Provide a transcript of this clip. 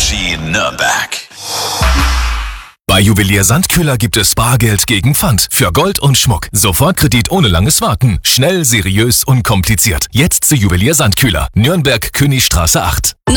Energy Nürnberg. Bei Juwelier Sandköhler gibt es Bargeld gegen Pfand für Gold und Schmuck. Sofortkredit ohne langes Warten. Schnell, seriös, unkompliziert. Jetzt zu Juwelier Sandköhler. Nürnberg, Königstraße 8.